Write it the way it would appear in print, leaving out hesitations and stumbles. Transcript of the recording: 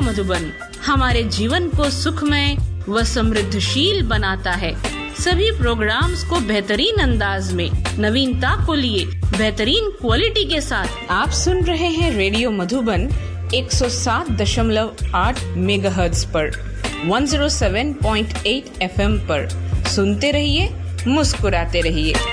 मधुबन हमारे जीवन को सुखमय व समृद्धशील बनाता है। सभी प्रोग्राम्स को बेहतरीन अंदाज में नवीनता को लिए बेहतरीन क्वालिटी के साथ आप सुन रहे हैं रेडियो मधुबन 107.8 मेगाहर्ट्ज पर 107.8 FM पर। सुनते रहिए, मुस्कुराते रहिए।